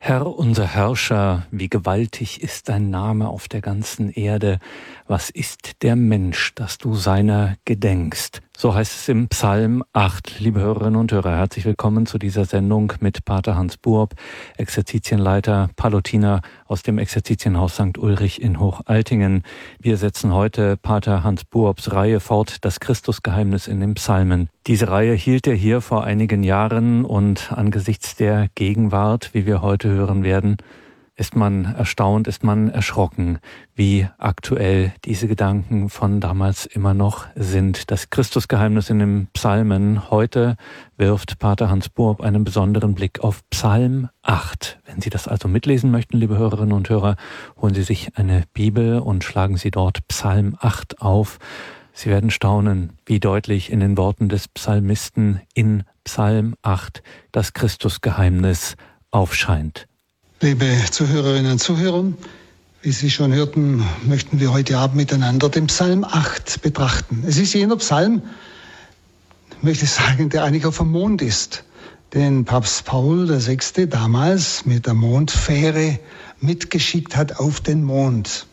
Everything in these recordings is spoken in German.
Herr, unser Herrscher, wie gewaltig ist dein Name auf der ganzen Erde. Was ist der Mensch, dass du seiner gedenkst? So heißt es im Psalm 8. Liebe Hörerinnen und Hörer, herzlich willkommen zu dieser Sendung mit Pater Hans Buob, Exerzitienleiter, Pallottiner aus dem Exerzitienhaus St. Ulrich in Hochaltingen. Wir setzen heute Pater Hans Buobs Reihe fort, das Christusgeheimnis in den Psalmen. Diese Reihe hielt er hier vor einigen Jahren und angesichts der Gegenwart, wie wir heute hören werden, ist man erstaunt, ist man erschrocken, wie aktuell diese Gedanken von damals immer noch sind. Das Christusgeheimnis in den Psalmen. Heute wirft Pater Hans Buob einen besonderen Blick auf Psalm 8. Wenn Sie das also mitlesen möchten, liebe Hörerinnen und Hörer, holen Sie sich eine Bibel und schlagen Sie dort Psalm 8 auf. Sie werden staunen, wie deutlich in den Worten des Psalmisten in Psalm 8 das Christusgeheimnis aufscheint. Liebe Zuhörerinnen und Zuhörer, wie Sie schon hörten, möchten wir heute Abend miteinander den Psalm 8 betrachten. Es ist jener Psalm, möchte ich sagen, der eigentlich auf dem Mond ist, den Papst Paul VI. Damals mit der Mondfähre mitgeschickt hat auf den Mond.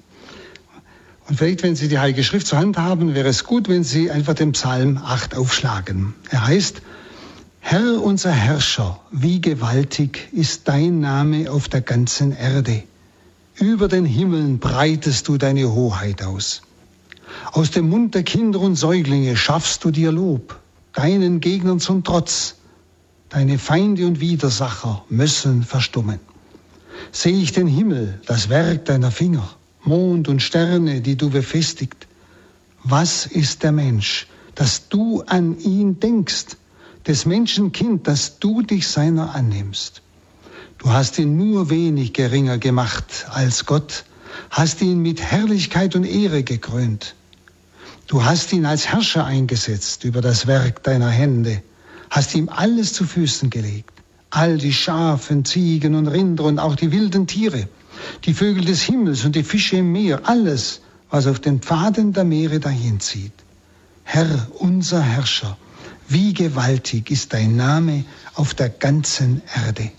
Und vielleicht, wenn Sie die Heilige Schrift zur Hand haben, wäre es gut, wenn Sie einfach den Psalm 8 aufschlagen. Er heißt: Herr, unser Herrscher, wie gewaltig ist dein Name auf der ganzen Erde. Über den Himmeln breitest du deine Hoheit aus. Aus dem Mund der Kinder und Säuglinge schaffst du dir Lob, deinen Gegnern zum Trotz. Deine Feinde und Widersacher müssen verstummen. Sehe ich den Himmel, das Werk deiner Finger, Mond und Sterne, die du befestigt. Was ist der Mensch, dass du an ihn denkst? Des Menschen Kind, dass du dich seiner annimmst. Du hast ihn nur wenig geringer gemacht als Gott, hast ihn mit Herrlichkeit und Ehre gekrönt. Du hast ihn als Herrscher eingesetzt über das Werk deiner Hände, hast ihm alles zu Füßen gelegt. All die Schafen, Ziegen und Rinder und auch die wilden Tiere, die Vögel des Himmels und die Fische im Meer, alles, was auf den Pfaden der Meere dahinzieht. Herr, unser Herrscher, wie gewaltig ist dein Name auf der ganzen Erde.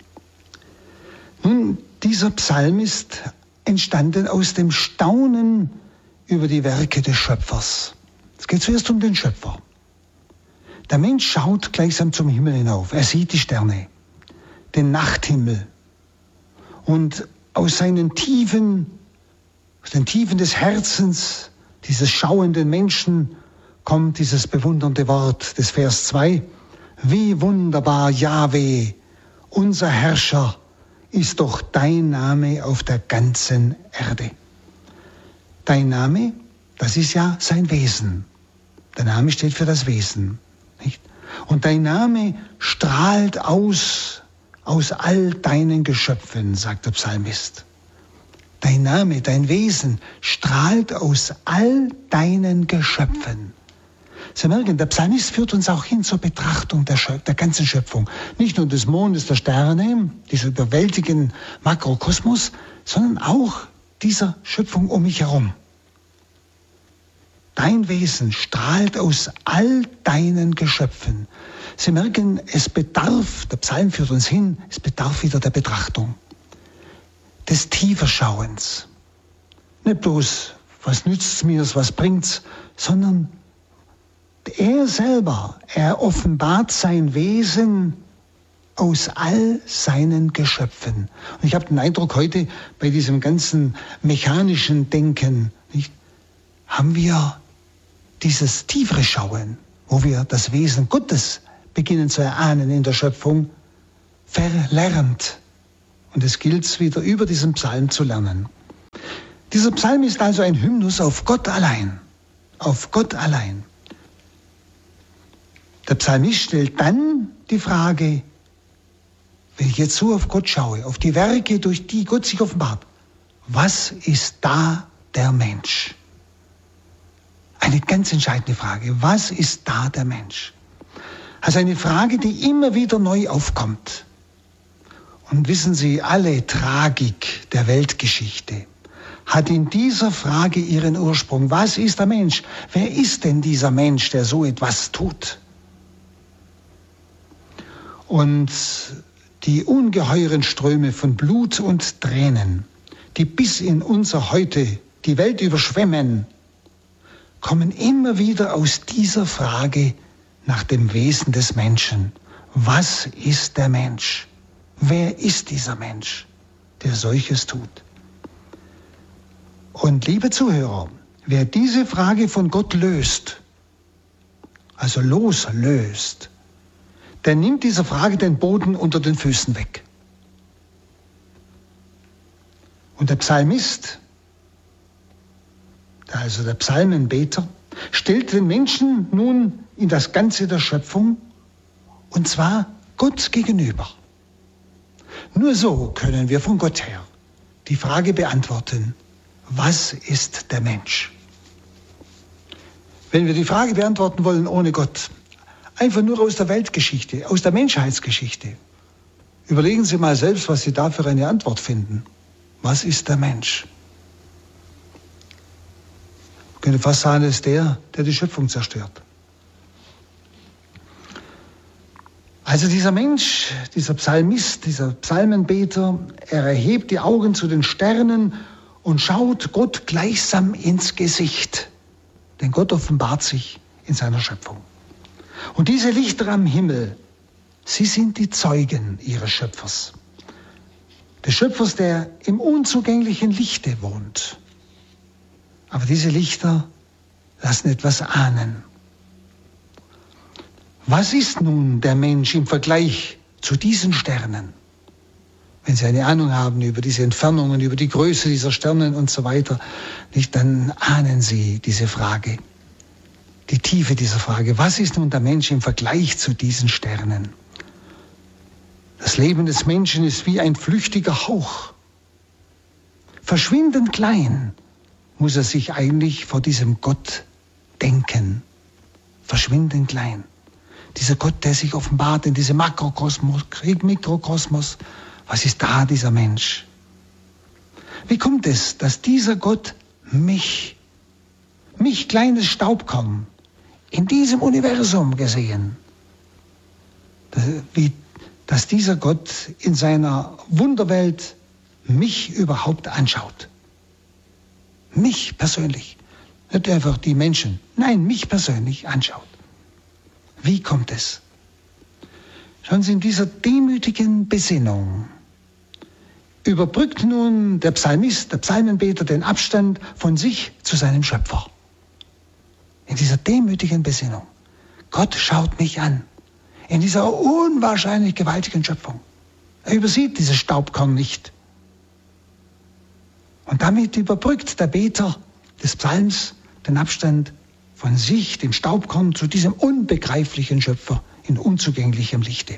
Nun, dieser Psalm ist entstanden aus dem Staunen über die Werke des Schöpfers. Es geht zuerst um den Schöpfer. Der Mensch schaut gleichsam zum Himmel hinauf. Er sieht die Sterne, den Nachthimmel. Und aus den Tiefen des Herzens dieses schauenden Menschen kommt dieses bewundernde Wort des Vers 2. Wie wunderbar, Jahwe, unser Herrscher, ist doch dein Name auf der ganzen Erde. Dein Name, das ist ja sein Wesen. Der Name steht für das Wesen, nicht? Und dein Name strahlt aus all deinen Geschöpfen, sagt der Psalmist. Dein Name, dein Wesen strahlt aus all deinen Geschöpfen. Sie merken, der Psalmist führt uns auch hin zur Betrachtung der ganzen Schöpfung. Nicht nur des Mondes, der Sterne, dieser überwältigenden Makrokosmos, sondern auch dieser Schöpfung um mich herum. Dein Wesen strahlt aus all deinen Geschöpfen. Sie merken, der Psalm führt uns hin, es bedarf wieder der Betrachtung, des Tieferschauens. Nicht bloß, was nützt's mir, was bringt's, sondern er selber, er offenbart sein Wesen aus all seinen Geschöpfen. Und ich habe den Eindruck, heute bei diesem ganzen mechanischen Denken, nicht, haben wir dieses tiefere Schauen, wo wir das Wesen Gottes beginnen zu erahnen in der Schöpfung, verlernt. Und es gilt es wieder über diesen Psalm zu lernen. Dieser Psalm ist also ein Hymnus auf Gott allein. Auf Gott allein. Der Psalmist stellt dann die Frage, wenn ich jetzt so auf Gott schaue, auf die Werke, durch die Gott sich offenbart, was ist da der Mensch? Eine ganz entscheidende Frage. Was ist da der Mensch? Also eine Frage, die immer wieder neu aufkommt. Und wissen Sie, alle Tragik der Weltgeschichte hat in dieser Frage ihren Ursprung. Was ist der Mensch? Wer ist denn dieser Mensch, der so etwas tut? Und Die ungeheuren Ströme von Blut und Tränen, die bis in unser Heute die Welt überschwemmen, kommen immer wieder aus dieser Frage nach dem Wesen des Menschen. Was ist der Mensch? Wer ist dieser Mensch, der solches tut? Und liebe Zuhörer, wer diese Frage von Gott löst, also loslöst, der nimmt dieser Frage den Boden unter den Füßen weg. Und der Psalmist, also der Psalmenbeter, stellt den Menschen nun in das Ganze der Schöpfung, und zwar Gott gegenüber. Nur so können wir von Gott her die Frage beantworten, was ist der Mensch? Wenn wir die Frage beantworten wollen ohne Gott, einfach nur aus der Weltgeschichte, aus der Menschheitsgeschichte, überlegen Sie mal selbst, was Sie da für eine Antwort finden. Was ist der Mensch? Ich könnte fast sagen, es ist der die Schöpfung zerstört. Also dieser Mensch, dieser Psalmist, dieser Psalmenbeter, er erhebt die Augen zu den Sternen und schaut Gott gleichsam ins Gesicht. Denn Gott offenbart sich in seiner Schöpfung. Und diese Lichter am Himmel, sie sind die Zeugen ihres Schöpfers. Des Schöpfers, der im unzugänglichen Lichte wohnt. Aber diese Lichter lassen etwas ahnen. Was ist nun der Mensch im Vergleich zu diesen Sternen? Wenn Sie eine Ahnung haben über diese Entfernungen, über die Größe dieser Sterne und so weiter, nicht, dann ahnen Sie diese Frage, die Tiefe dieser Frage. Was ist nun der Mensch im Vergleich zu diesen Sternen? Das Leben des Menschen ist wie ein flüchtiger Hauch. Verschwindend klein muss er sich eigentlich vor diesem Gott denken. Verschwindend klein. Dieser Gott, der sich offenbart in diesem Makrokosmos, Mikrokosmos. Was ist da dieser Mensch? Wie kommt es, dass dieser Gott mich kleines Staubkorn, in diesem Universum gesehen, dass dieser Gott in seiner Wunderwelt mich überhaupt anschaut? Mich persönlich. Nicht einfach die Menschen. Nein, mich persönlich anschaut. Wie kommt es? Schauen Sie, in dieser demütigen Besinnung überbrückt nun der Psalmist, der Psalmenbeter den Abstand von sich zu seinem Schöpfer. In dieser demütigen Besinnung. Gott schaut mich an. In dieser unwahrscheinlich gewaltigen Schöpfung. Er übersieht dieses Staubkorn nicht. Und damit überbrückt der Beter des Psalms den Abstand von sich, dem Staubkorn, zu diesem unbegreiflichen Schöpfer in unzugänglichem Lichte.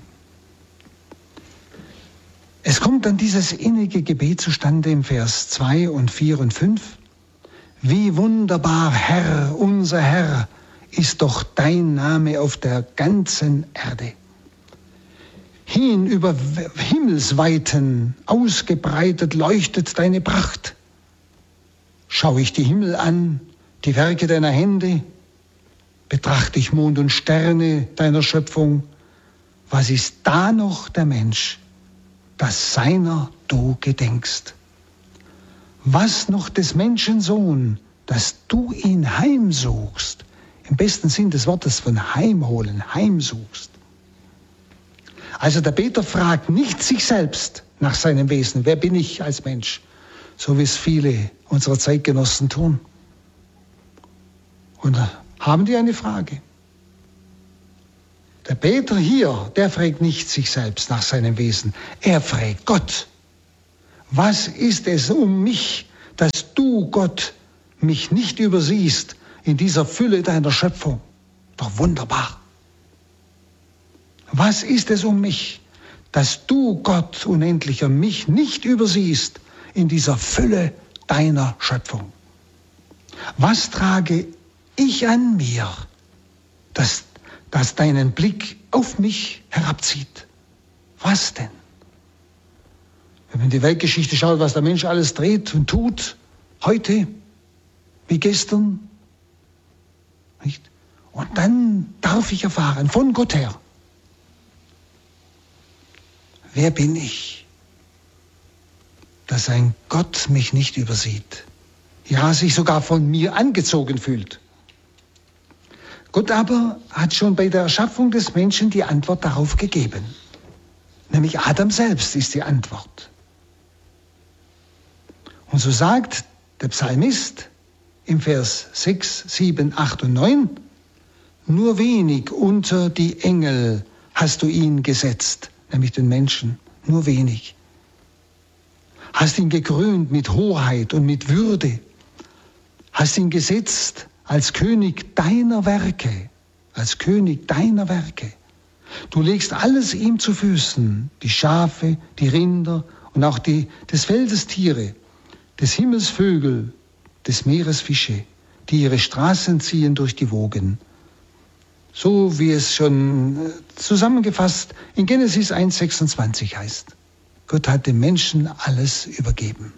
Es kommt dann dieses innige Gebet zustande im Vers 2 und 4 und 5. Wie wunderbar, Herr, unser Herr, ist doch dein Name auf der ganzen Erde. Hin über Himmelsweiten ausgebreitet leuchtet deine Pracht. Schau ich die Himmel an, die Werke deiner Hände, betrachte ich Mond und Sterne deiner Schöpfung. Was ist da noch der Mensch, dass seiner du gedenkst? Was noch des Menschen Sohn, dass du ihn heimsuchst? Im besten Sinn des Wortes von heimholen, heimsuchst. Also der Beter fragt nicht sich selbst nach seinem Wesen. Wer bin ich als Mensch? So wie es viele unserer Zeitgenossen tun. Und haben die eine Frage? Der Beter hier, der fragt nicht sich selbst nach seinem Wesen. Er fragt Gott. Was ist es um mich, dass du, Gott, mich nicht übersiehst in dieser Fülle deiner Schöpfung? Doch wunderbar. Was ist es um mich, dass du, Gott, Unendlicher, mich nicht übersiehst in dieser Fülle deiner Schöpfung? Was trage ich an mir, das deinen Blick auf mich herabzieht? Was denn? Wenn man in die Weltgeschichte schaut, was der Mensch alles dreht und tut, heute wie gestern, nicht? Und dann darf ich erfahren, von Gott her, wer bin ich, dass ein Gott mich nicht übersieht, ja, sich sogar von mir angezogen fühlt? Gott aber hat schon bei der Erschaffung des Menschen die Antwort darauf gegeben. Nämlich Adam selbst ist die Antwort. Und so sagt der Psalmist im Vers 6, 7, 8 und 9, nur wenig unter die Engel hast du ihn gesetzt, nämlich den Menschen, nur wenig. Hast ihn gekrönt mit Hoheit und mit Würde, hast ihn gesetzt als König deiner Werke, als König deiner Werke. Du legst alles ihm zu Füßen, die Schafe, die Rinder und auch des Feldes Tiere, des Himmels Vögel, des Meeres Fische, die ihre Straßen ziehen durch die Wogen. So wie es schon zusammengefasst in Genesis 1,26 heißt. Gott hat dem Menschen alles übergeben.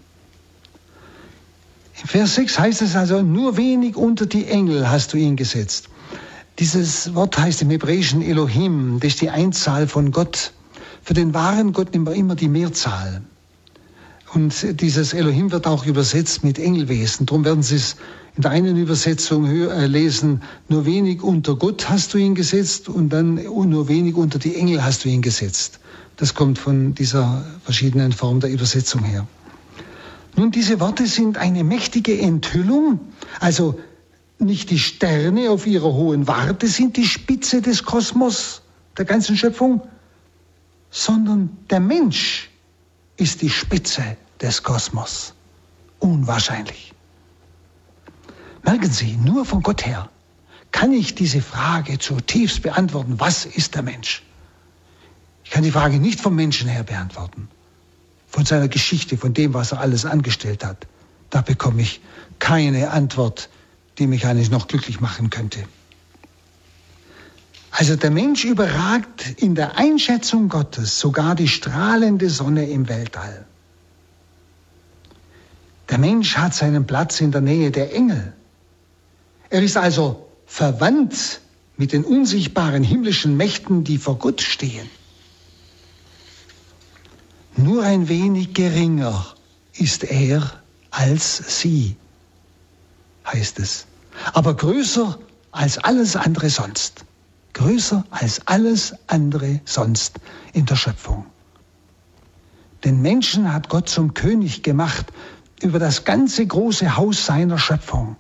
Im Vers 6 heißt es also, nur wenig unter die Engel hast du ihn gesetzt. Dieses Wort heißt im Hebräischen Elohim, das ist die Einzahl von Gott. Für den wahren Gott nimmt man immer die Mehrzahl. Und dieses Elohim wird auch übersetzt mit Engelwesen. Darum werden Sie es in der einen Übersetzung lesen, nur wenig unter Gott hast du ihn gesetzt und dann nur wenig unter die Engel hast du ihn gesetzt. Das kommt von dieser verschiedenen Form der Übersetzung her. Nun, diese Worte sind eine mächtige Enthüllung, also nicht die Sterne auf ihrer hohen Warte sind die Spitze des Kosmos, der ganzen Schöpfung, sondern der Mensch ist die Spitze des Kosmos. Unwahrscheinlich. Merken Sie, nur von Gott her kann ich diese Frage zutiefst beantworten. Was ist der Mensch? Ich kann die Frage nicht vom Menschen her beantworten. Von seiner Geschichte, von dem, was er alles angestellt hat. Da bekomme ich keine Antwort, die mich eigentlich noch glücklich machen könnte. Also der Mensch überragt in der Einschätzung Gottes sogar die strahlende Sonne im Weltall. Der Mensch hat seinen Platz in der Nähe der Engel. Er ist also verwandt mit den unsichtbaren himmlischen Mächten, die vor Gott stehen. Nur ein wenig geringer ist er als sie, heißt es. Aber größer als alles andere sonst. Größer als alles andere sonst in der Schöpfung. Den Menschen hat Gott zum König gemacht über das ganze große Haus seiner Schöpfung.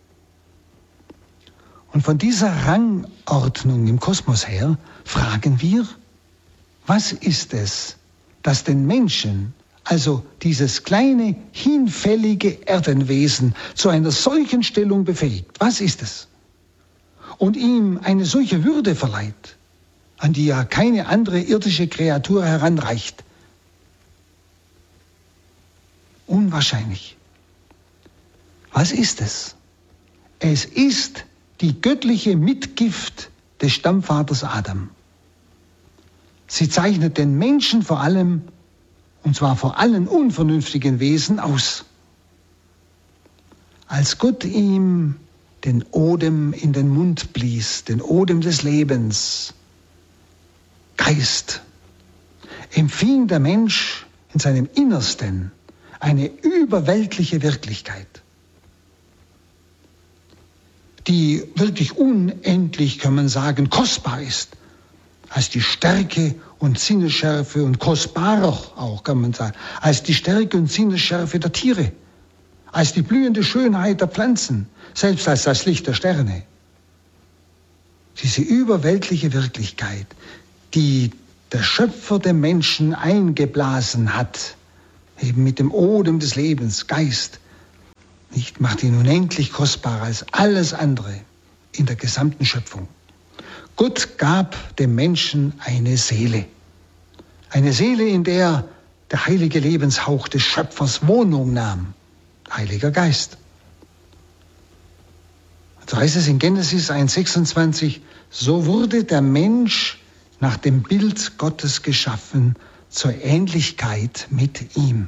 Und von dieser Rangordnung im Kosmos her fragen wir, was ist es, das den Menschen, also dieses kleine, hinfällige Erdenwesen, zu einer solchen Stellung befähigt? Was ist es? Und ihm eine solche Würde verleiht, an die ja keine andere irdische Kreatur heranreicht. Unwahrscheinlich. Was ist es? Es ist die göttliche Mitgift des Stammvaters Adam. Sie zeichnet den Menschen vor allem, und zwar vor allen unvernünftigen Wesen, aus. Als Gott ihm den Odem in den Mund blies, den Odem des Lebens, Geist, empfing der Mensch in seinem Innersten eine überweltliche Wirklichkeit, die wirklich unendlich, kann man sagen, kostbar ist, als die Stärke und Sinnesschärfe und kostbarer auch, kann man sagen, als die Stärke und Sinnesschärfe der Tiere, als die blühende Schönheit der Pflanzen, selbst als das Licht der Sterne. Diese überweltliche Wirklichkeit, die der Schöpfer dem Menschen eingeblasen hat, eben mit dem Odem des Lebens, Geist, nicht, macht ihn unendlich kostbarer als alles andere in der gesamten Schöpfung. Gott gab dem Menschen eine Seele, in der der heilige Lebenshauch des Schöpfers Wohnung nahm, Heiliger Geist. So heißt es in Genesis 1,26, so wurde der Mensch nach dem Bild Gottes geschaffen, zur Ähnlichkeit mit ihm.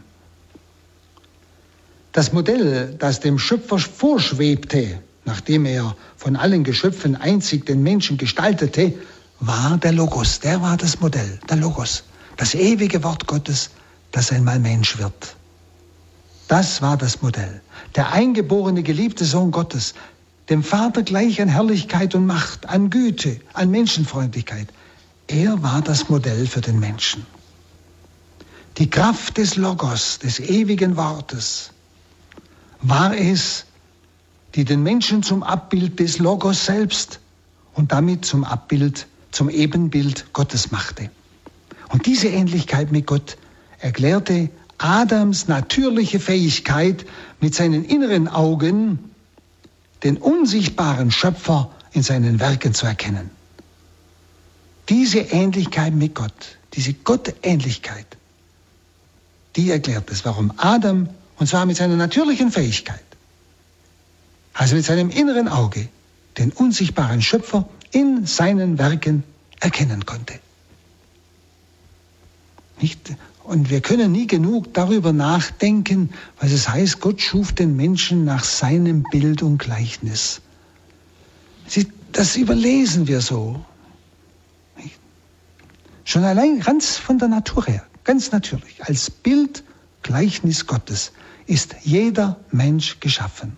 Das Modell, das dem Schöpfer vorschwebte, nachdem er von allen Geschöpfen einzig den Menschen gestaltete, war der Logos. Der war das Modell, der Logos. Das ewige Wort Gottes, das einmal Mensch wird. Das war das Modell. Der eingeborene, geliebte Sohn Gottes, dem Vater gleich an Herrlichkeit und Macht, an Güte, an Menschenfreundlichkeit. Er war das Modell für den Menschen. Die Kraft des Logos, des ewigen Wortes, war es, die den Menschen zum Abbild des Logos selbst und damit zum Abbild, zum Ebenbild Gottes machte. Und diese Ähnlichkeit mit Gott erklärte Adams natürliche Fähigkeit, mit seinen inneren Augen den unsichtbaren Schöpfer in seinen Werken zu erkennen. Diese Ähnlichkeit mit Gott, diese Gottähnlichkeit, die erklärt es, warum Adam, und zwar mit seiner natürlichen Fähigkeit, also mit seinem inneren Auge, den unsichtbaren Schöpfer in seinen Werken erkennen konnte. Nicht? Und wir können nie genug darüber nachdenken, was es heißt, Gott schuf den Menschen nach seinem Bild und Gleichnis. Das überlesen wir so. Nicht? Schon allein ganz von der Natur her, ganz natürlich, als Bild, Gleichnis Gottes ist jeder Mensch geschaffen.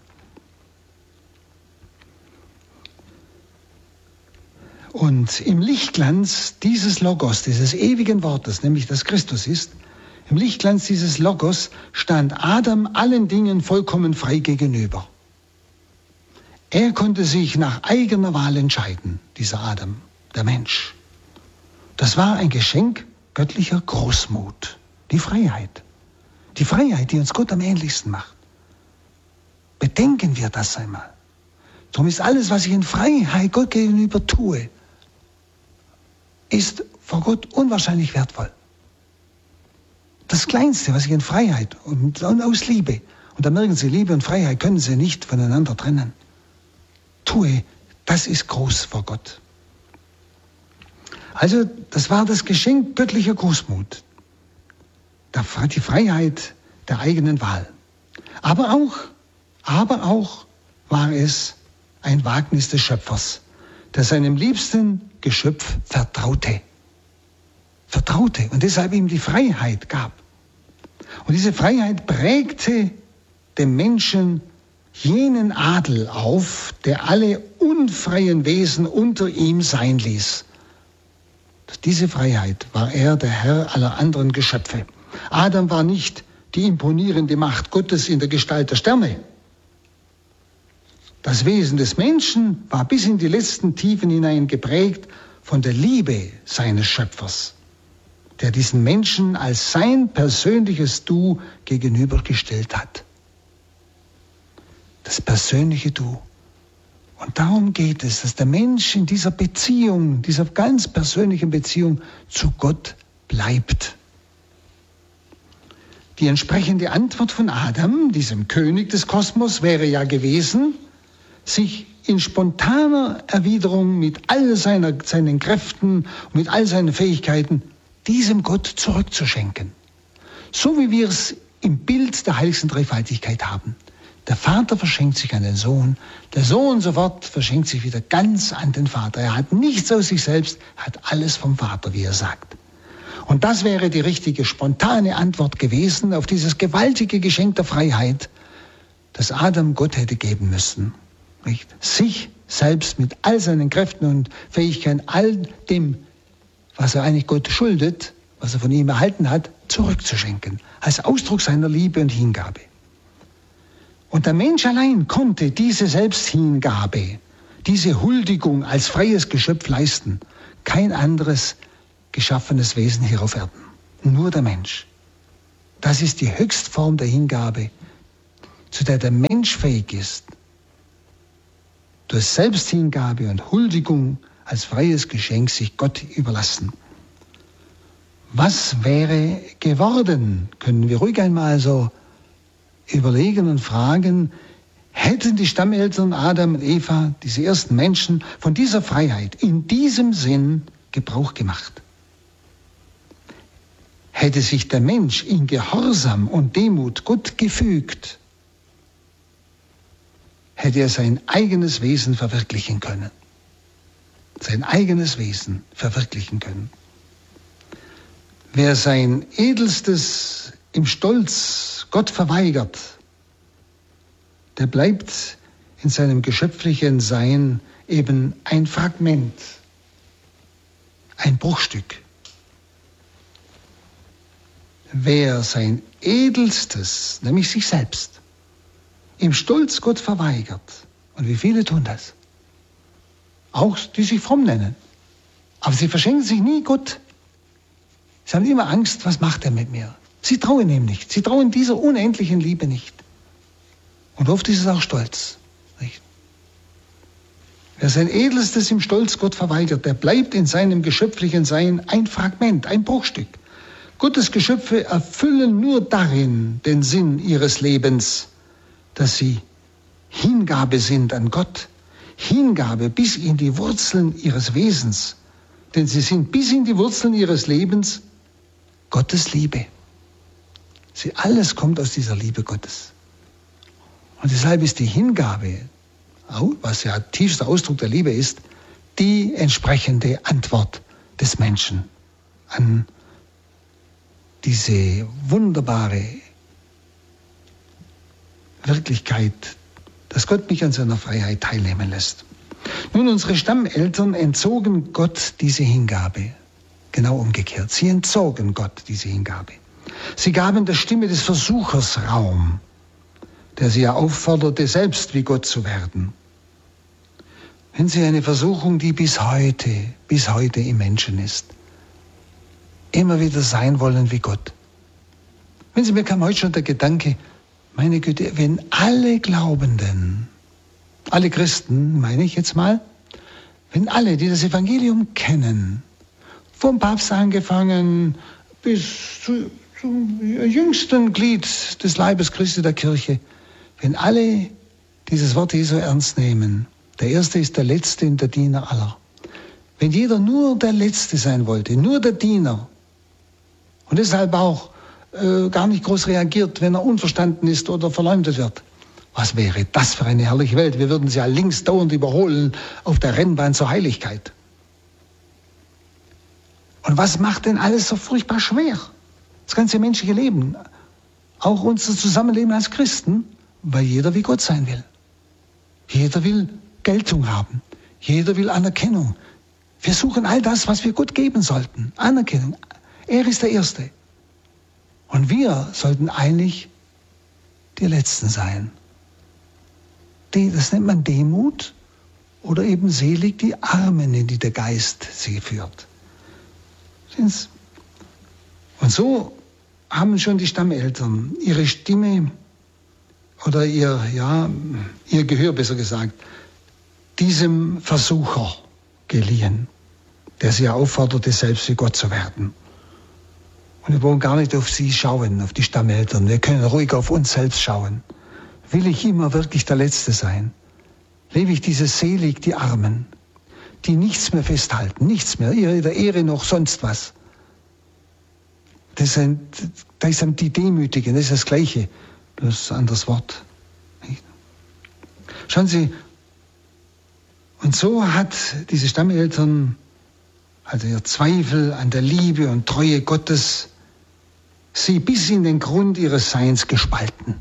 Und im Lichtglanz dieses Logos, dieses ewigen Wortes, nämlich das Christus ist, im Lichtglanz dieses Logos stand Adam allen Dingen vollkommen frei gegenüber. Er konnte sich nach eigener Wahl entscheiden, dieser Adam, der Mensch. Das war ein Geschenk göttlicher Großmut, die Freiheit. Die Freiheit, die uns Gott am ähnlichsten macht. Bedenken wir das einmal. Darum ist alles, was ich in Freiheit Gott gegenüber tue, ist vor Gott unwahrscheinlich wertvoll. Das Kleinste, was ich in Freiheit und aus Liebe, und da merken Sie, Liebe und Freiheit können Sie nicht voneinander trennen, tue, das ist groß vor Gott. Also, das war das Geschenk göttlicher Großmut. Die Freiheit der eigenen Wahl. Aber auch war es ein Wagnis des Schöpfers, der seinem liebsten Geschöpf vertraute und deshalb ihm die Freiheit gab. Und diese Freiheit prägte dem Menschen jenen Adel auf, der alle unfreien Wesen unter ihm sein ließ. Durch diese Freiheit war er der Herr aller anderen Geschöpfe. Adam war nicht die imponierende Macht Gottes in der Gestalt der Sterne. Das Wesen des Menschen war bis in die letzten Tiefen hinein geprägt von der Liebe seines Schöpfers, der diesen Menschen als sein persönliches Du gegenübergestellt hat. Das persönliche Du. Und darum geht es, dass der Mensch in dieser Beziehung, dieser ganz persönlichen Beziehung zu Gott bleibt. Die entsprechende Antwort von Adam, diesem König des Kosmos, wäre ja gewesen, sich in spontaner Erwiderung mit all seinen Kräften und mit all seinen Fähigkeiten diesem Gott zurückzuschenken. So wie wir es im Bild der heiligsten Dreifaltigkeit haben. Der Vater verschenkt sich an den Sohn, der Sohn sofort verschenkt sich wieder ganz an den Vater. Er hat nichts aus sich selbst, hat alles vom Vater, wie er sagt. Und das wäre die richtige, spontane Antwort gewesen auf dieses gewaltige Geschenk der Freiheit, das Adam Gott hätte geben müssen. Nicht? Sich selbst mit all seinen Kräften und Fähigkeiten, all dem, was er eigentlich Gott schuldet, was er von ihm erhalten hat, zurückzuschenken, als Ausdruck seiner Liebe und Hingabe. Und der Mensch allein konnte diese Selbsthingabe, diese Huldigung als freies Geschöpf leisten. Kein anderes geschaffenes Wesen hier auf Erden. Nur der Mensch. Das ist die Höchstform der Hingabe, zu der der Mensch fähig ist, durch Selbsthingabe und Huldigung als freies Geschenk sich Gott überlassen. Was wäre geworden? Können wir ruhig einmal so überlegen und fragen, hätten die Stammeltern Adam und Eva, diese ersten Menschen, von dieser Freiheit in diesem Sinn Gebrauch gemacht? Hätte sich der Mensch in Gehorsam und Demut Gott gefügt, hätte er sein eigenes Wesen verwirklichen können. Sein eigenes Wesen verwirklichen können. Wer sein Edelstes im Stolz Gott verweigert, der bleibt in seinem geschöpflichen Sein eben ein Fragment, ein Bruchstück. Wer sein Edelstes, nämlich sich selbst, im Stolz Gott verweigert, und wie viele tun das, auch die sich fromm nennen, aber sie verschenken sich nie Gott. Sie haben immer Angst, was macht er mit mir? Sie trauen ihm nicht, sie trauen dieser unendlichen Liebe nicht. Und oft ist es auch Stolz. Nicht? Wer sein Edelstes im Stolz Gott verweigert, der bleibt in seinem geschöpflichen Sein ein Fragment, ein Bruchstück. Gottes Geschöpfe erfüllen nur darin den Sinn ihres Lebens, dass sie Hingabe sind an Gott, Hingabe bis in die Wurzeln ihres Wesens, denn sie sind bis in die Wurzeln ihres Lebens Gottes Liebe. Alles kommt aus dieser Liebe Gottes. Und deshalb ist die Hingabe, was ja tiefster Ausdruck der Liebe ist, die entsprechende Antwort des Menschen an diese wunderbare Wirklichkeit, dass Gott mich an seiner Freiheit teilnehmen lässt. Nun, unsere Stammeltern entzogen Gott diese Hingabe. Genau umgekehrt. Sie entzogen Gott diese Hingabe. Sie gaben der Stimme des Versuchers Raum, der sie ja aufforderte, selbst wie Gott zu werden. Wenn sie eine Versuchung, die bis heute im Menschen ist, immer wieder sein wollen wie Gott. Wenn Sie, mir kam heute schon der Gedanke, meine Güte, wenn alle Glaubenden, alle Christen, meine ich jetzt mal, wenn alle, die das Evangelium kennen, vom Papst angefangen bis zum jüngsten Glied des Leibes Christi der Kirche, wenn alle dieses Wort Jesu ernst nehmen, der Erste ist der Letzte und der Diener aller. Wenn jeder nur der Letzte sein wollte, nur der Diener, und deshalb auch gar nicht groß reagiert, wenn er unverstanden ist oder verleumdet wird. Was wäre das für eine herrliche Welt? Wir würden sie ja links dauernd überholen auf der Rennbahn zur Heiligkeit. Und was macht denn alles so furchtbar schwer? Das ganze menschliche Leben, auch unser Zusammenleben als Christen, weil jeder wie Gott sein will. Jeder will Geltung haben. Jeder will Anerkennung. Wir suchen all das, was wir Gott geben sollten. Anerkennung. Er ist der Erste. Und wir sollten eigentlich die Letzten sein. Das nennt man Demut oder eben selig die Armen, in die der Geist sie führt. Und so haben schon die Stammeltern ihre Stimme oder ihr Gehör, besser gesagt, diesem Versucher geliehen, der sie aufforderte, selbst wie Gott zu werden. Und wir wollen gar nicht auf sie schauen, auf die Stammeltern. Wir können ruhig auf uns selbst schauen. Will ich immer wirklich der Letzte sein? Lebe ich dieses selig die Armen, die nichts mehr festhalten, nichts mehr, ihrer Ehre noch sonst was. Das sind die Demütigen, das ist das Gleiche, bloß ein anderes Wort. Schauen Sie, und so hat diese Stammeltern, also ihr Zweifel an der Liebe und Treue Gottes, sie bis in den Grund ihres Seins gespalten.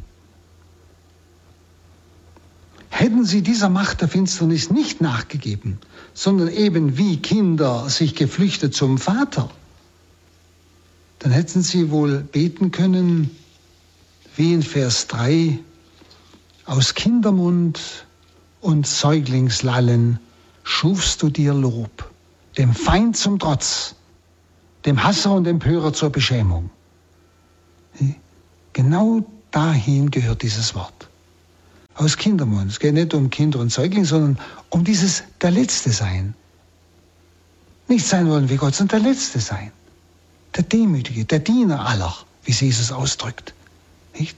Hätten sie dieser Macht der Finsternis nicht nachgegeben, sondern eben wie Kinder sich geflüchtet zum Vater, dann hätten sie wohl beten können, wie in Vers 3, aus Kindermund und Säuglingslallen schufst du dir Lob, dem Feind zum Trotz, dem Hasser und Empörer zur Beschämung. Genau dahin gehört dieses Wort. Aus Kindermund. Es geht nicht um Kinder und Säugling, sondern um dieses der Letzte sein. Nicht sein wollen wie Gott, sondern der Letzte sein. Der Demütige, der Diener aller, wie es Jesus ausdrückt. Nicht?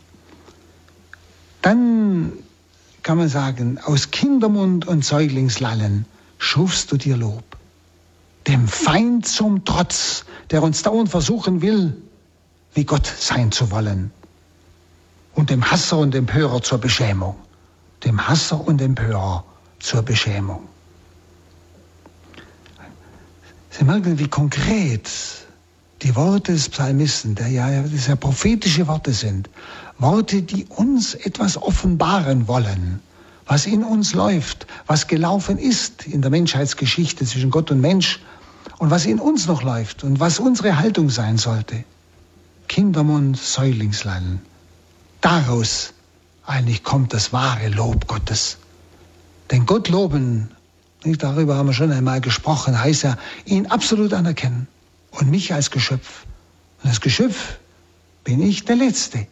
Dann kann man sagen, aus Kindermund und Säuglingslallen schufst du dir Lob. Dem Feind zum Trotz, der uns dauernd versuchen will, wie Gott sein zu wollen. Und dem Hasser und Empörer zur Beschämung. Dem Hasser und Empörer zur Beschämung. Sie merken, wie konkret Die Worte des Psalmisten, das ja prophetische Worte sind, Worte, die uns etwas offenbaren wollen, was in uns läuft, was gelaufen ist in der Menschheitsgeschichte zwischen Gott und Mensch und was in uns noch läuft und was unsere Haltung sein sollte. Kindermund, Säuglingslallen. Daraus eigentlich kommt das wahre Lob Gottes. Denn Gott loben, darüber haben wir schon einmal gesprochen, heißt ja, ihn absolut anerkennen und mich als Geschöpf. Und als Geschöpf bin ich der Letzte.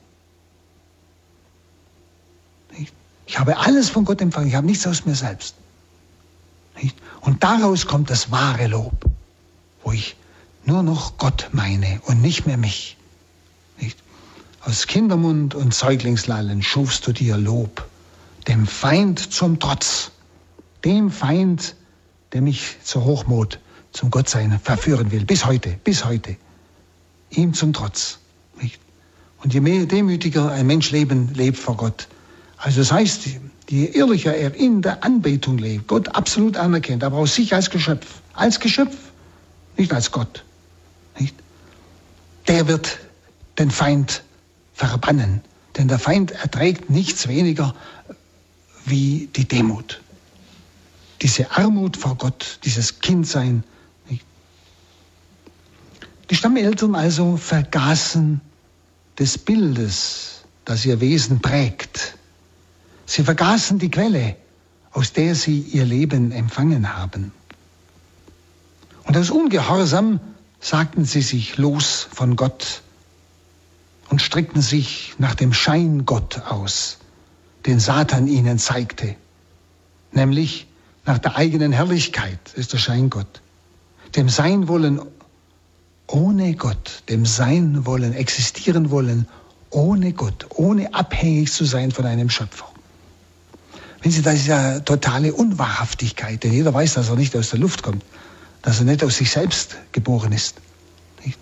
Ich habe alles von Gott empfangen, ich habe nichts aus mir selbst. Und daraus kommt das wahre Lob, wo ich nur noch Gott meine und nicht mehr mich. Aus Kindermund und Säuglingslallen schufst du dir Lob, dem Feind zum Trotz, dem Feind, der mich zur Hochmut, zum Gottsein verführen will, bis heute, ihm zum Trotz. Und je mehr demütiger ein Mensch lebt vor Gott, also das heißt, je ehrlicher er in der Anbetung lebt, Gott absolut anerkennt, aber aus sich als Geschöpf, nicht als Gott, nicht? Der wird den Feind verbannen, denn der Feind erträgt nichts weniger wie die Demut. Diese Armut vor Gott, dieses Kindsein. Nicht? Die Stammeltern also vergaßen des Bildes, das ihr Wesen prägt. Sie vergaßen die Quelle, aus der sie ihr Leben empfangen haben. Und aus Ungehorsam sagten sie sich los von Gott und streckten sich nach dem Scheingott aus, den Satan ihnen zeigte, nämlich nach der eigenen Herrlichkeit, ist der Scheingott, dem Sein wollen ohne Gott, dem Sein wollen, existieren wollen ohne Gott, ohne abhängig zu sein von einem Schöpfer. Wenn Sie, das ist ja totale Unwahrhaftigkeit, denn jeder weiß, dass er nicht aus der Luft kommt, dass er nicht aus sich selbst geboren ist. Nicht?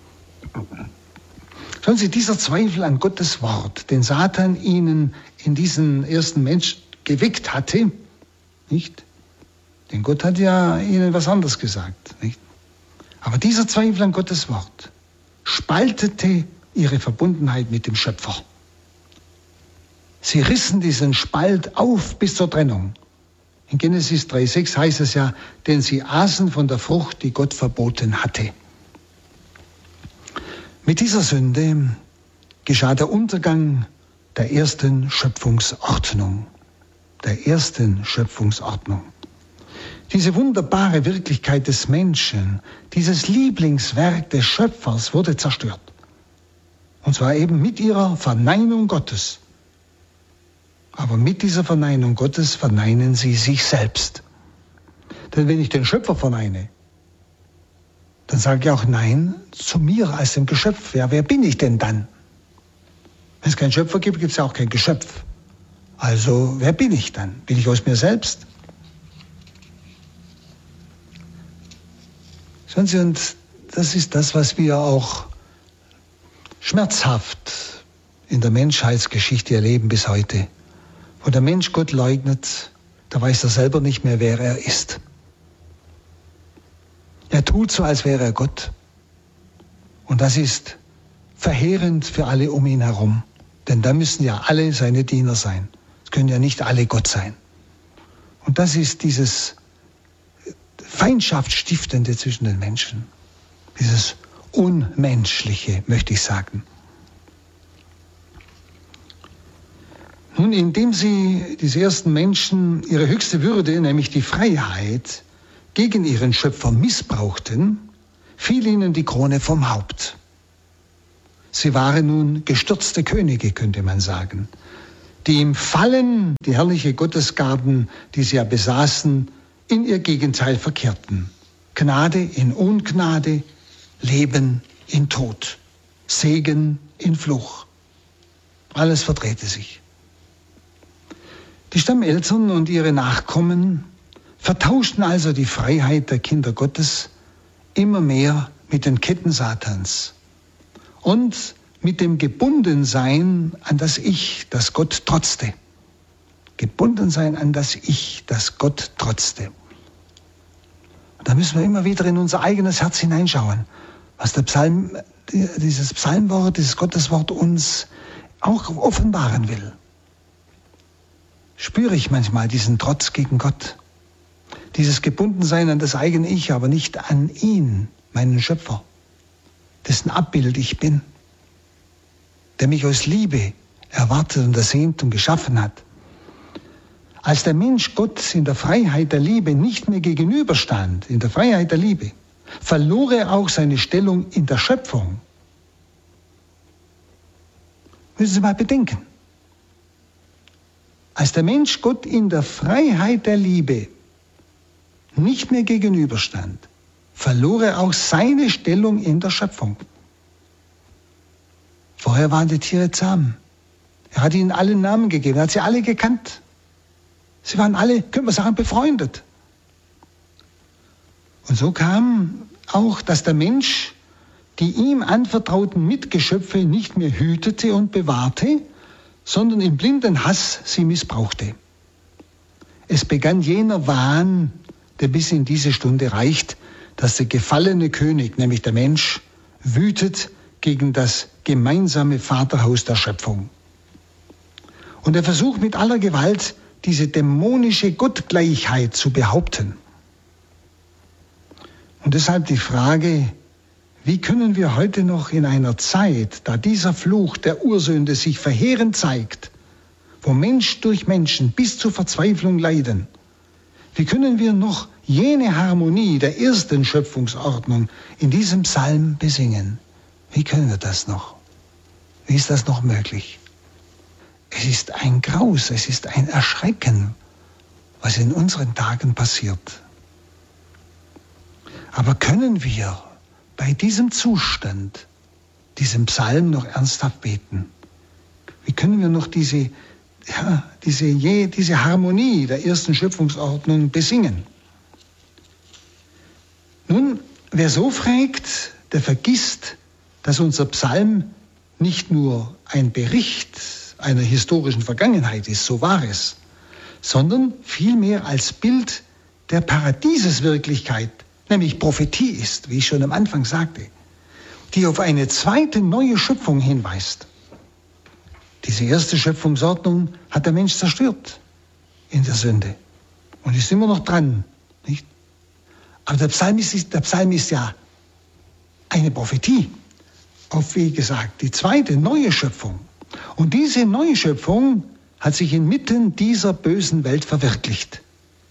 Schauen Sie, dieser Zweifel an Gottes Wort, den Satan ihnen in diesen ersten Mensch geweckt hatte, nicht? Denn Gott hat ja ihnen was anderes gesagt, nicht? Aber dieser Zweifel an Gottes Wort spaltete ihre Verbundenheit mit dem Schöpfer. Sie rissen diesen Spalt auf bis zur Trennung. In Genesis 3,6 heißt es ja, denn sie aßen von der Frucht, die Gott verboten hatte. Mit dieser Sünde geschah der Untergang der ersten Schöpfungsordnung. Diese wunderbare Wirklichkeit des Menschen, dieses Lieblingswerk des Schöpfers wurde zerstört. Und zwar eben mit ihrer Verneinung Gottes. Aber mit dieser Verneinung Gottes verneinen sie sich selbst. Denn wenn ich den Schöpfer verneine, dann sage ich auch Nein zu mir als dem Geschöpf. Ja, wer bin ich denn dann? Wenn es keinen Schöpfer gibt, gibt es ja auch kein Geschöpf. Also, wer bin ich dann? Bin ich aus mir selbst? Schauen Sie, und das ist das, was wir auch schmerzhaft in der Menschheitsgeschichte erleben bis heute. Wo der Mensch Gott leugnet, da weiß er selber nicht mehr, wer er ist. Er tut so, als wäre er Gott. Und das ist verheerend für alle um ihn herum. Denn da müssen ja alle seine Diener sein. Es können ja nicht alle Gott sein. Und das ist dieses Feindschaftsstiftende zwischen den Menschen. Dieses Unmenschliche, möchte ich sagen. Nun, indem sie, diese ersten Menschen, ihre höchste Würde, nämlich die Freiheit, gegen ihren Schöpfer missbrauchten, fiel ihnen die Krone vom Haupt. Sie waren nun gestürzte Könige, könnte man sagen, die im Fallen die herrliche Gottesgaben, die sie ja besaßen, in ihr Gegenteil verkehrten. Gnade in Ungnade, Leben in Tod, Segen in Fluch. Alles verdrehte sich. Die Stammeltern und ihre Nachkommen vertauschten also die Freiheit der Kinder Gottes immer mehr mit den Ketten Satans und mit dem Gebundensein an das Ich, das Gott trotzte. Gebundensein an das Ich, das Gott trotzte. Da müssen wir immer wieder in unser eigenes Herz hineinschauen. was dieses Psalmwort, dieses Gotteswort uns auch offenbaren will. Spüre ich manchmal diesen Trotz gegen Gott, dieses Gebundensein an das eigene Ich, aber nicht an ihn, meinen Schöpfer, dessen Abbild ich bin, der mich aus Liebe erwartet und ersehnt und geschaffen hat. Als der Mensch Gott in der Freiheit der Liebe nicht mehr gegenüberstand, in der Freiheit der Liebe, verlor er auch seine Stellung in der Schöpfung. Müssen Sie mal bedenken. Als der Mensch Gott in der Freiheit der Liebe nicht mehr gegenüberstand, verlor er auch seine Stellung in der Schöpfung. Vorher waren die Tiere zahm. Er hat ihnen alle Namen gegeben, er hat sie alle gekannt. Sie waren alle, können wir sagen, befreundet. Und so kam auch, dass der Mensch die ihm anvertrauten Mitgeschöpfe nicht mehr hütete und bewahrte, sondern im blinden Hass sie missbrauchte. Es begann jener Wahn, der bis in diese Stunde reicht, dass der gefallene König, nämlich der Mensch, wütet gegen das gemeinsame Vaterhaus der Schöpfung. Und er versucht mit aller Gewalt, diese dämonische Gottgleichheit zu behaupten. Und deshalb die Frage, wie können wir heute noch in einer Zeit, da dieser Fluch der Ursünde sich verheerend zeigt, wo Mensch durch Menschen bis zur Verzweiflung leiden, wie können wir noch jene Harmonie der ersten Schöpfungsordnung in diesem Psalm besingen? Wie können wir das noch? Wie ist das noch möglich? Es ist ein Graus, es ist ein Erschrecken, was in unseren Tagen passiert. Aber können wir bei diesem Zustand, diesem Psalm noch ernsthaft beten? Wie können wir noch diese Harmonie der ersten Schöpfungsordnung besingen? Nun, wer so fragt, der vergisst, dass unser Psalm nicht nur ein Bericht einer historischen Vergangenheit ist, so war es, sondern vielmehr als Bild der Paradieseswirklichkeit, nämlich Prophetie ist, wie ich schon am Anfang sagte, die auf eine zweite neue Schöpfung hinweist. Diese erste Schöpfungsordnung hat der Mensch zerstört in der Sünde und ist immer noch dran, nicht? Aber der Psalm ist ja eine Prophetie auf, wie gesagt, die zweite neue Schöpfung. Und diese neue Schöpfung hat sich inmitten dieser bösen Welt verwirklicht.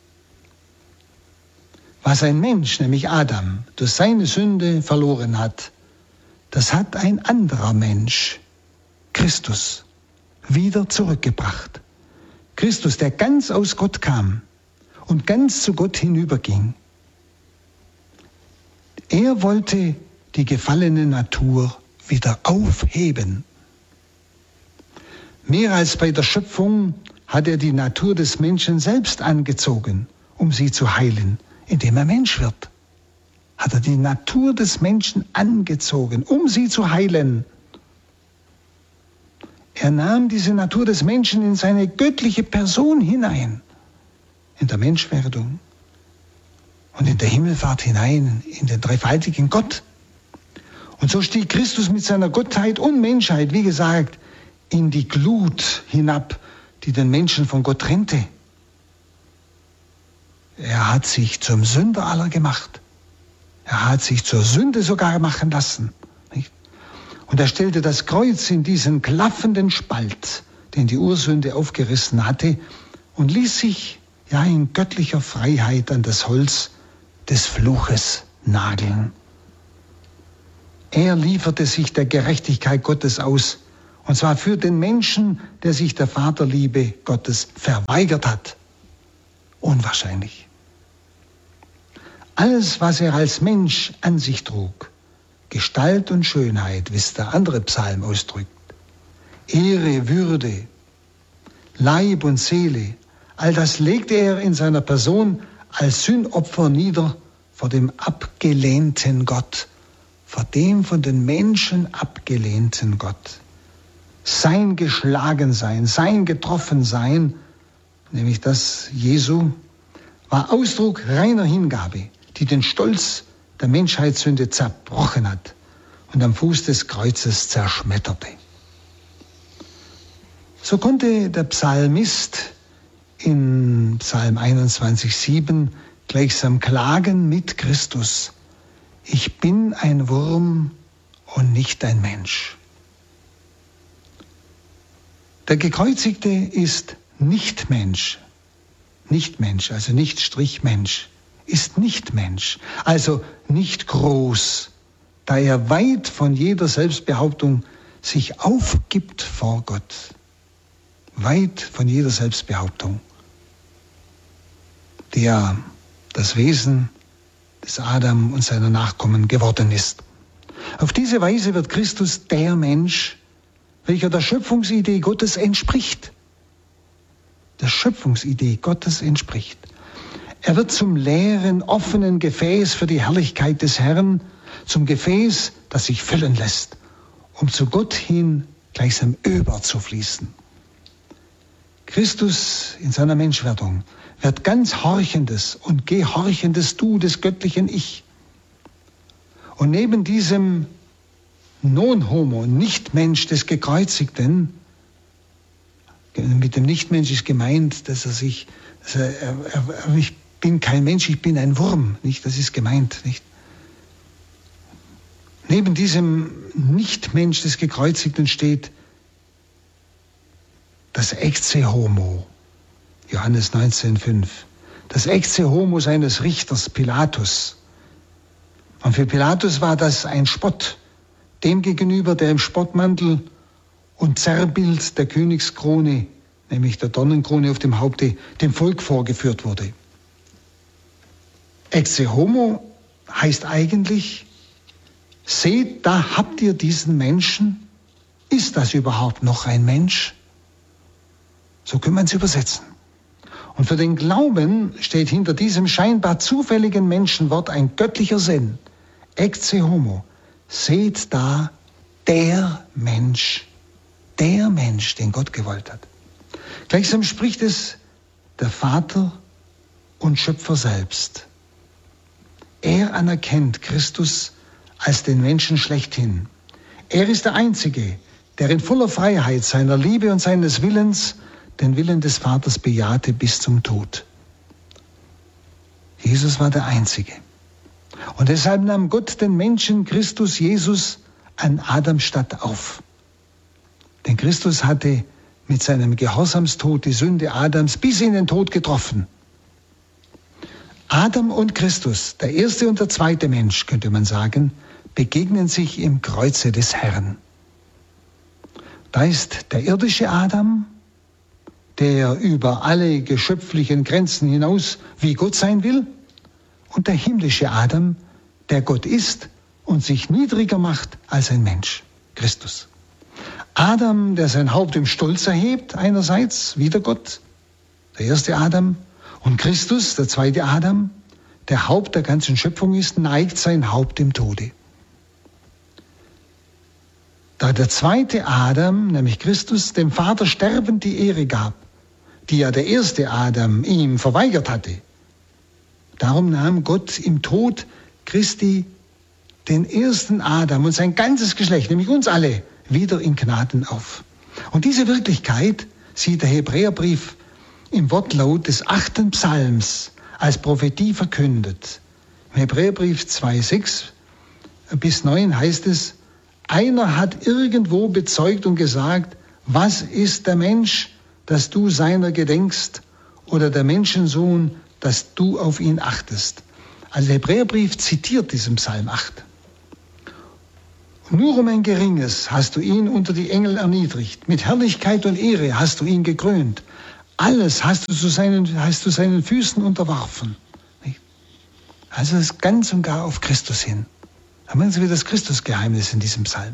Was ein Mensch, nämlich Adam, durch seine Sünde verloren hat, das hat ein anderer Mensch, Christus, wieder zurückgebracht. Christus, der ganz aus Gott kam und ganz zu Gott hinüberging. Er wollte die gefallene Natur wieder aufheben. Mehr als bei der Schöpfung hat er die Natur des Menschen selbst angezogen, um sie zu heilen. Indem er Mensch wird, hat er die Natur des Menschen angezogen, um sie zu heilen. Er nahm diese Natur des Menschen in seine göttliche Person hinein, in der Menschwerdung und in der Himmelfahrt hinein, in den dreifaltigen Gott. Und so stieg Christus mit seiner Gottheit und Menschheit, wie gesagt, in die Glut hinab, die den Menschen von Gott trennte. Er hat sich zum Sünder aller gemacht. Er hat sich zur Sünde sogar machen lassen. Nicht? Und er stellte das Kreuz in diesen klaffenden Spalt, den die Ursünde aufgerissen hatte, und ließ sich in göttlicher Freiheit an das Holz des Fluches nageln. Er lieferte sich der Gerechtigkeit Gottes aus, und zwar für den Menschen, der sich der Vaterliebe Gottes verweigert hat. Unwahrscheinlich. Alles, was er als Mensch an sich trug, Gestalt und Schönheit, wie es der andere Psalm ausdrückt, Ehre, Würde, Leib und Seele, all das legte er in seiner Person als Sündopfer nieder vor dem abgelehnten Gott, vor dem von den Menschen abgelehnten Gott. Sein Geschlagensein, sein Getroffensein, nämlich das Jesu, war Ausdruck reiner Hingabe, die den Stolz der Menschheitssünde zerbrochen hat und am Fuß des Kreuzes zerschmetterte. So konnte der Psalmist in Psalm 21,7 gleichsam klagen mit Christus: Ich bin ein Wurm und nicht ein Mensch. Der Gekreuzigte ist nicht Mensch, also nicht Mensch, ist nicht Mensch, also nicht groß, da er weit von jeder Selbstbehauptung sich aufgibt vor Gott. Weit von jeder Selbstbehauptung, die ja das Wesen des Adam und seiner Nachkommen geworden ist. Auf diese Weise wird Christus der Mensch, welcher der Schöpfungsidee Gottes entspricht. Der Schöpfungsidee Gottes entspricht. Er wird zum leeren, offenen Gefäß für die Herrlichkeit des Herrn, zum Gefäß, das sich füllen lässt, um zu Gott hin gleichsam überzufließen. Christus in seiner Menschwerdung wird ganz horchendes und gehorchendes Du des göttlichen Ich. Und neben diesem Non-Homo, Nicht-Mensch des Gekreuzigten, mit dem Nichtmensch ist gemeint, ich bin kein Mensch, ich bin ein Wurm, nicht? Das ist gemeint, nicht? Neben diesem Nichtmensch des Gekreuzigten steht das Ecce Homo, Johannes 19,5. Das Ecce Homo seines Richters Pilatus. Und für Pilatus war das ein Spott, dem gegenüber, der im Spottmantel und Zerrbild der Königskrone, nämlich der Dornenkrone auf dem Haupte, dem Volk vorgeführt wurde. Ecce Homo heißt eigentlich: Seht, da habt ihr diesen Menschen. Ist das überhaupt noch ein Mensch? So können wir es übersetzen. Und für den Glauben steht hinter diesem scheinbar zufälligen Menschenwort ein göttlicher Sinn. Ecce Homo. Seht da, der Mensch, den Gott gewollt hat. Gleichsam spricht es der Vater und Schöpfer selbst. Er anerkennt Christus als den Menschen schlechthin. Er ist der Einzige, der in voller Freiheit seiner Liebe und seines Willens den Willen des Vaters bejahte bis zum Tod. Jesus war der Einzige. Und deshalb nahm Gott den Menschen Christus Jesus an Adams Statt auf. Denn Christus hatte mit seinem Gehorsamstod die Sünde Adams bis in den Tod getroffen. Adam und Christus, der erste und der zweite Mensch, könnte man sagen, begegnen sich im Kreuze des Herrn. Da ist der irdische Adam, der über alle geschöpflichen Grenzen hinaus wie Gott sein will, und der himmlische Adam, der Gott ist und sich niedriger macht als ein Mensch, Christus. Adam, der sein Haupt im Stolz erhebt, einerseits, wieder Gott, der erste Adam, und Christus, der zweite Adam, der Haupt der ganzen Schöpfung ist, neigt sein Haupt im Tode. Da der zweite Adam, nämlich Christus, dem Vater sterbend die Ehre gab, die ja der erste Adam ihm verweigert hatte, darum nahm Gott im Tod Christi den ersten Adam und sein ganzes Geschlecht, nämlich uns alle, wieder in Gnaden auf. Und diese Wirklichkeit sieht der Hebräerbrief im Wortlaut des 8. Psalms als Prophetie verkündet. Im Hebräerbrief 2,6 bis 9 heißt es: Einer hat irgendwo bezeugt und gesagt: Was ist der Mensch, dass du seiner gedenkst, oder der Menschensohn, dass du auf ihn achtest? Also der Hebräerbrief zitiert diesen Psalm 8. Nur um ein Geringes hast du ihn unter die Engel erniedrigt. Mit Herrlichkeit und Ehre hast du ihn gekrönt. Alles hast du seinen Füßen unterworfen. Also das ganz und gar auf Christus hin. Da haben Sie wieder das Christusgeheimnis in diesem Psalm.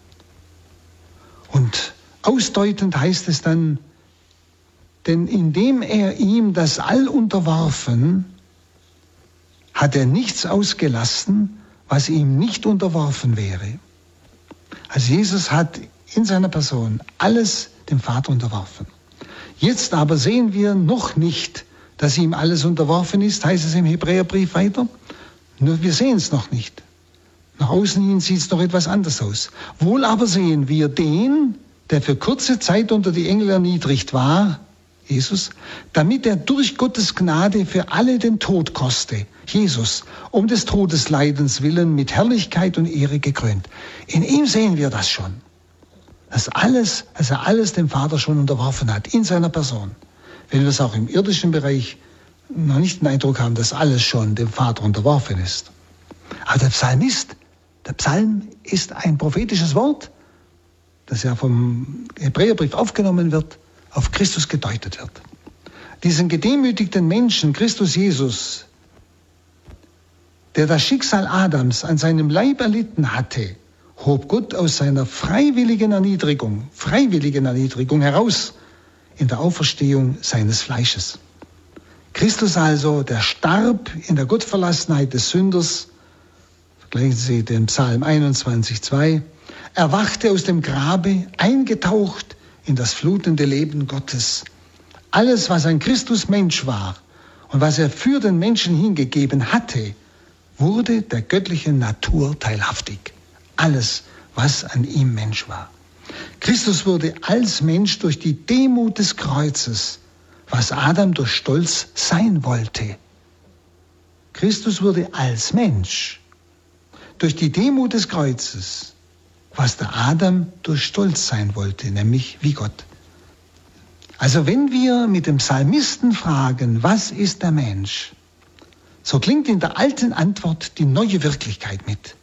Und ausdeutend heißt es dann: Denn indem er ihm das All unterworfen, hat er nichts ausgelassen, was ihm nicht unterworfen wäre. Also Jesus hat in seiner Person alles dem Vater unterworfen. Jetzt aber sehen wir noch nicht, dass ihm alles unterworfen ist, heißt es im Hebräerbrief weiter. Nur wir sehen es noch nicht. Nach außen hin sieht es doch etwas anders aus. Wohl aber sehen wir den, der für kurze Zeit unter die Engel erniedrigt war, Jesus, damit er durch Gottes Gnade für alle den Tod koste, Jesus, um des Todesleidens willen mit Herrlichkeit und Ehre gekrönt. In ihm sehen wir das schon, dass er alles dem Vater schon unterworfen hat, in seiner Person. Wenn wir es auch im irdischen Bereich noch nicht den Eindruck haben, dass alles schon dem Vater unterworfen ist. Aber der Psalm ist ein prophetisches Wort, das ja vom Hebräerbrief aufgenommen wird, auf Christus gedeutet wird. Diesen gedemütigten Menschen, Christus Jesus, der das Schicksal Adams an seinem Leib erlitten hatte, hob Gott aus seiner freiwilligen Erniedrigung heraus in der Auferstehung seines Fleisches. Christus also, der starb in der Gottverlassenheit des Sünders, vergleichen Sie den Psalm 21,2, erwachte aus dem Grabe, eingetaucht in das flutende Leben Gottes. Alles, was ein Christus Mensch war und was er für den Menschen hingegeben hatte, wurde der göttlichen Natur teilhaftig. Alles, was an ihm Mensch war. Christus wurde als Mensch durch die Demut des Kreuzes, was Adam durch Stolz sein wollte. Christus wurde als Mensch durch die Demut des Kreuzes, was der Adam durch Stolz sein wollte, nämlich wie Gott. Also wenn wir mit dem Psalmisten fragen, was ist der Mensch, so klingt in der alten Antwort die neue Wirklichkeit mit.